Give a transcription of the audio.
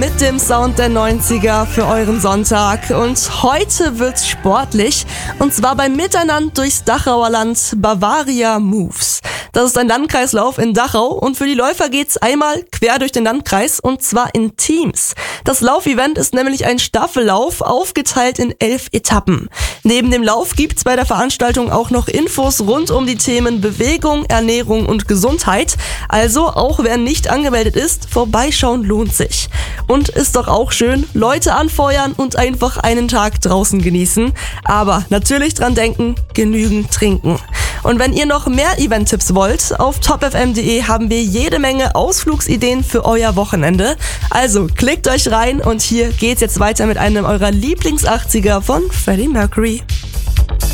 Mit dem Sound der 90er für euren Sonntag. Und heute wird's sportlich. Und zwar beim Miteinander durchs Dachauer Land Bavaria Moves. Das ist ein Landkreislauf in Dachau und für die Läufer geht's einmal quer durch den Landkreis und zwar in Teams. Das Laufevent ist nämlich ein Staffellauf, aufgeteilt in 11 Etappen. Neben dem Lauf gibt's bei der Veranstaltung auch noch Infos rund um die Themen Bewegung, Ernährung und Gesundheit. Also auch wer nicht angemeldet ist, vorbeischauen lohnt sich. Und ist doch auch schön, Leute anfeuern und einfach einen Tag draußen genießen. Aber natürlich dran denken, genügend trinken. Und wenn ihr noch mehr Event-Tipps wollt, auf topfm.de haben wir jede Menge Ausflugsideen für euer Wochenende. Also klickt euch rein und hier geht's jetzt weiter mit einem eurer Lieblings-80er von Freddie Mercury.